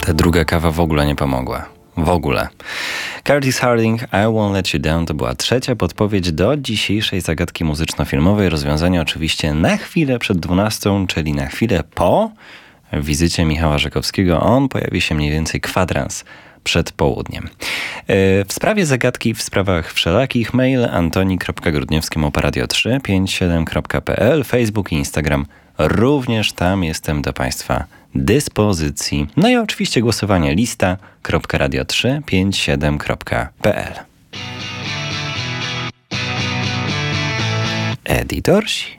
Ta druga kawa w ogóle nie pomogła. W ogóle. Curtis Harding, I Won't Let You Down to była trzecia podpowiedź do dzisiejszej zagadki muzyczno-filmowej. Rozwiązanie oczywiście na chwilę przed 12, czyli na chwilę po wizycie Michała Żakowskiego. On pojawi się mniej więcej kwadrans przed południem. W sprawie zagadki, w sprawach wszelakich mail antoni.grudniewski@radio357.pl, Facebook i Instagram. Również tam jestem do Państwa dyspozycji. No i oczywiście głosowanie lista.radio357.pl. Edytorsi.